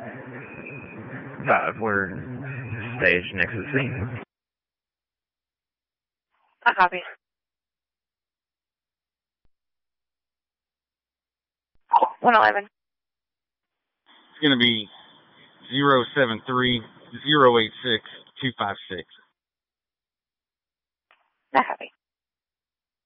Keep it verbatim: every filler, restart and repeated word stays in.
Five, we're staged next to the scene. I copy. one eleven. It's going to be zero seven three zero eight six two five six. I copy.